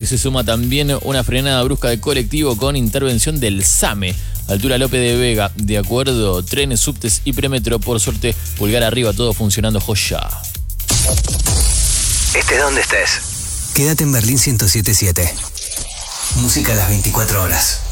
se suma también una frenada brusca de colectivo con intervención del SAME. Altura López de Vega, de acuerdo, trenes, subtes y premetro, por suerte, pulgar arriba, todo funcionando joya. Estés donde estés. Quédate en Berlín 107.7. Música a las 24 horas.